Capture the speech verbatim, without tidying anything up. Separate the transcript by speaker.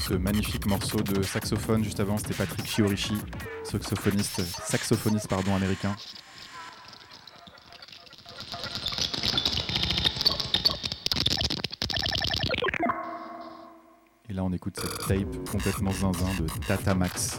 Speaker 1: ce magnifique morceau de saxophone. Juste avant, c'était Patrick Fiorici, saxophoniste, saxophoniste pardon, américain. Et là, on écoute cette tape complètement zinzin de Tata Max.